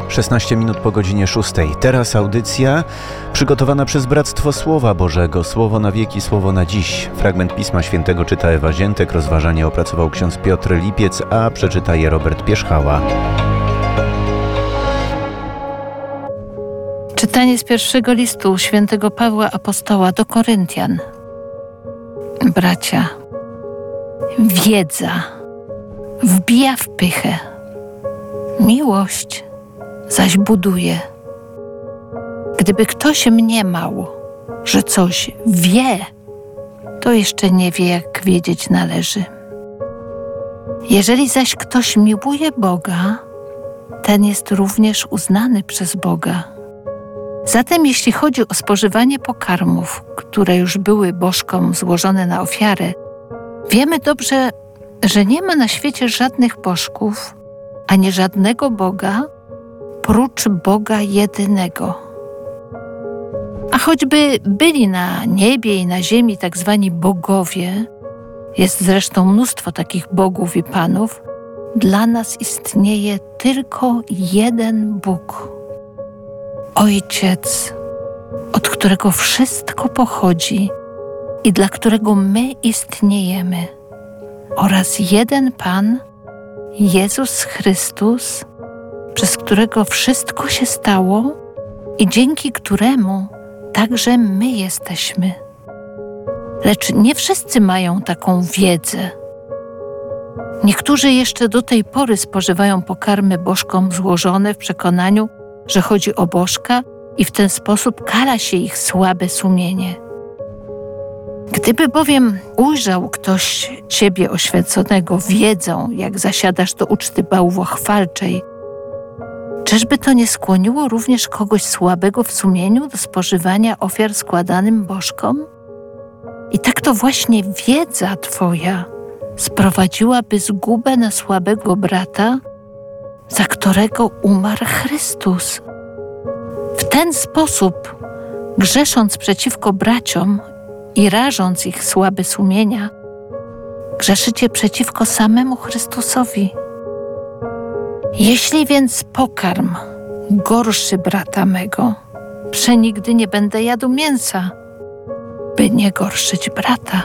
16 minut po godzinie 6. Teraz audycja przygotowana przez Bractwo Słowa Bożego. Słowo na wieki, słowo na dziś. Fragment Pisma Świętego czyta Ewa Ziętek, rozważanie opracował ksiądz Piotr Lipiec, a przeczyta je Robert Pierzchała. Czytanie z pierwszego listu świętego Pawła Apostoła do Koryntian. Bracia, wiedza wbija w pychę, miłość zaś buduje. Gdyby ktoś mniemał, że coś wie, to jeszcze nie wie, jak wiedzieć należy. Jeżeli zaś ktoś miłuje Boga, ten jest również uznany przez Boga. Zatem jeśli chodzi o spożywanie pokarmów, które już były bożkom złożone na ofiarę, wiemy dobrze, że nie ma na świecie żadnych bożków, ani żadnego Boga, prócz Boga jedynego. A choćby byli na niebie i na ziemi tak zwani bogowie, jest zresztą mnóstwo takich bogów i panów, dla nas istnieje tylko jeden Bóg. Ojciec, od którego wszystko pochodzi i dla którego my istniejemy, oraz jeden Pan, Jezus Chrystus, przez którego wszystko się stało i dzięki któremu także my jesteśmy. Lecz nie wszyscy mają taką wiedzę. Niektórzy jeszcze do tej pory spożywają pokarmy bożkom złożone w przekonaniu, że chodzi o bożka i w ten sposób kara się ich słabe sumienie. Gdyby bowiem ujrzał ktoś ciebie oświęconego wiedzą, jak zasiadasz do uczty bałwochwalczej, czyżby to nie skłoniło również kogoś słabego w sumieniu do spożywania ofiar składanym bożkom? I tak to właśnie wiedza twoja sprowadziłaby zgubę na słabego brata, za którego umarł Chrystus. W ten sposób, grzesząc przeciwko braciom i rażąc ich słabe sumienia, grzeszycie przeciwko samemu Chrystusowi. Jeśli więc pokarm gorszy brata mego, przenigdy nie będę jadł mięsa, by nie gorszyć brata.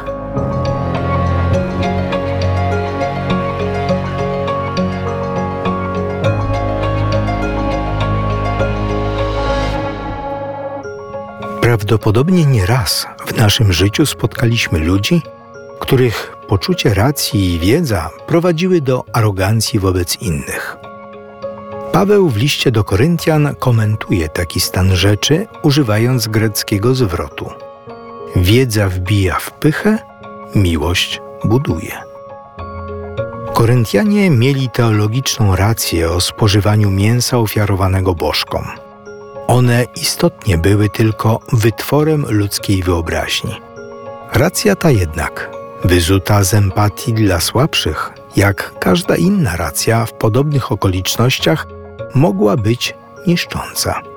Prawdopodobnie nie raz w naszym życiu spotkaliśmy ludzi, których poczucie racji i wiedza prowadziły do arogancji wobec innych. Paweł w liście do Koryntian komentuje taki stan rzeczy, używając greckiego zwrotu. Wiedza wbija w pychę, miłość buduje. Koryntianie mieli teologiczną rację o spożywaniu mięsa ofiarowanego bożkom. One istotnie były tylko wytworem ludzkiej wyobraźni. Racja ta jednak, wyzuta z empatii dla słabszych, jak każda inna racja w podobnych okolicznościach, mogła być niszcząca.